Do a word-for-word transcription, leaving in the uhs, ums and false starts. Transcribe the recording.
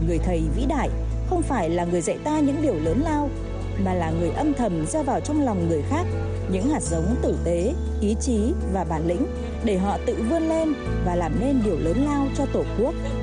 người thầy vĩ đại không phải là người dạy ta những điều lớn lao, mà là người âm thầm gieo vào trong lòng người khác những hạt giống tử tế, ý chí và bản lĩnh để họ tự vươn lên và làm nên điều lớn lao cho Tổ quốc.